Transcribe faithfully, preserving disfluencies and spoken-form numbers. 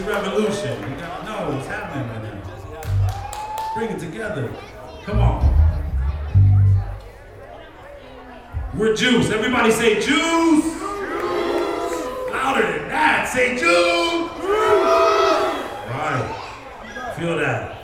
a revolution. You gotta know what's happening right now. Bring it together. Come on. We're juice. Everybody say juice. Juice. Louder than that. Say juice. Juice. Right. Feel that.